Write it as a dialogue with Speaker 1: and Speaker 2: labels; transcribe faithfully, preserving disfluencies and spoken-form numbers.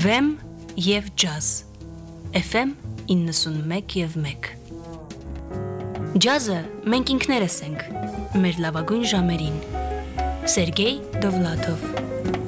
Speaker 1: Վեմ և ջազ, Էֆ Էմ իննսունմեկ և մեկ։ Ջազը մենք ինքներս ենք, մեր լավագույն ժամերին։ Սերգեյ Դովլաթով։